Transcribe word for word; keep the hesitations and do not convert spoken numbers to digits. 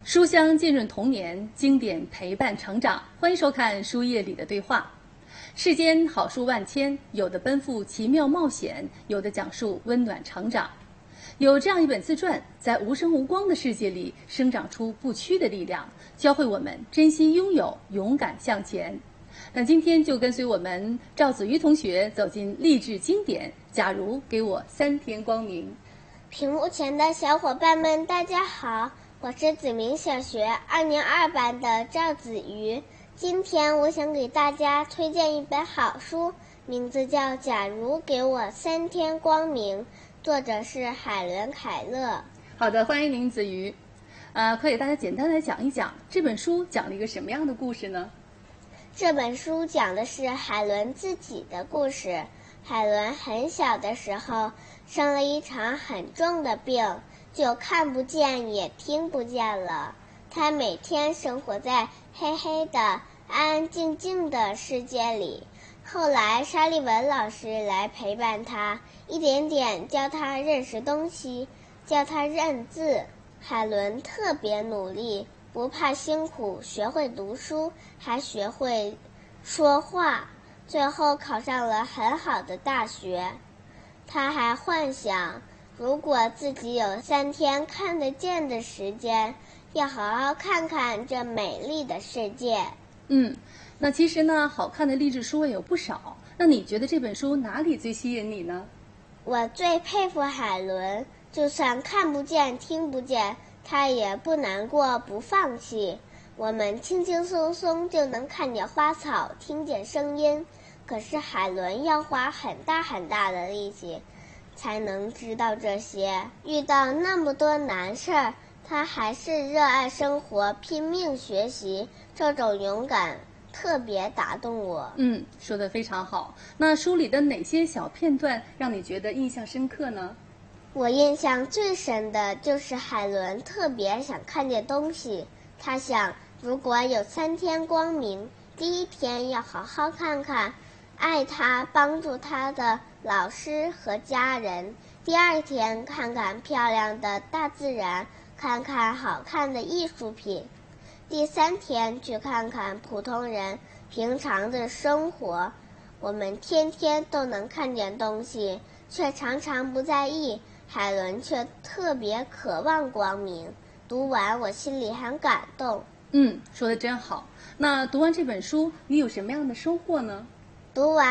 书香浸润童年，经典陪伴成长。欢迎收看《书页里的对话》。世间好书万千，有的奔赴奇妙冒险，有的讲述温暖成长。有这样一本自传，在无声无光的世界里生长出不屈的力量，教会我们珍惜拥有，勇敢向前。那今天就跟随我们赵子瑜同学走进励志经典。假如给我三天光明。 屏幕前的小伙伴们，大家好，我是子明小学二年二班的赵子瑜。今天我想给大家推荐一本好书，名字叫《假如给我三天光明》，作者是海伦·凯勒。 好的，欢迎您子瑜。呃，可以大家简单来讲一讲这本书讲了一个什么样的故事呢？ 这本书讲的是海伦自己的故事。海伦很小的时候生了一场很重的病，就看不见也听不见了。她每天生活在黑黑的安安静静的世界里。后来沙利文老师来陪伴她，一点点教她认识东西，教她认字。海伦特别努力，不怕辛苦，学会读书，还学会说话，最后考上了很好的大学。他还幻想，如果自己有三天看得见的时间，要好好看看这美丽的世界。 嗯，那其实呢，好看的励志书也有不少。那你觉得这本书哪里最吸引你呢？ 我最佩服海伦，就算看不见听不见，她也不难过不放弃。我们轻轻松松就能看见花草，听见声音，可是海伦要花很大很大的力气才能知道这些。遇到那么多难事儿，她还是热爱生活，拼命学习，这种勇敢特别打动我。 嗯，说得非常好。那书里的哪些小片段让你觉得印象深刻呢？ 我印象最深的就是海伦特别想看见东西。她想，如果有三天光明，第一天要好好看看爱她帮助她的老师和家人，第二天看看漂亮的大自然，看看好看的艺术品，第三天去看看普通人平常的生活。我们天天都能看见东西，却常常不在意，海伦却特别渴望光明。读完我心里很感动。 嗯，说得真好。那读完这本书，你有什么样的收获呢？ 读完